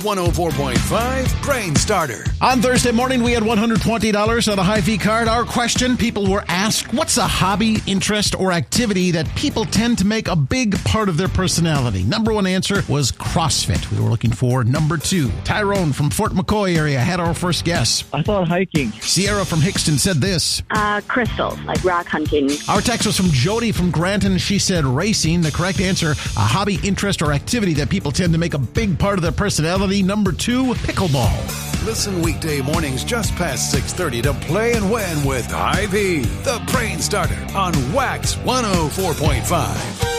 104.5 Brain Starter. On Thursday morning, we had $120 on a Hy-Vee card. Our question, people were asked, what's a hobby, interest, or activity that people tend to make a big part of their personality? Number one answer was CrossFit. We were looking for number two. Tyrone from Fort McCoy area had our first guess. I thought hiking. Sierra from Hickston said this. Crystals, like rock hunting. Our text was from Jody from Granton. She said racing. The correct answer, a hobby, interest, or activity that people tend to make a big part of their personality. Number two, pickleball. Listen weekday mornings just past 6:30 to Play and Win with Hy-Vee, the Brain Starter on Wax 104.5.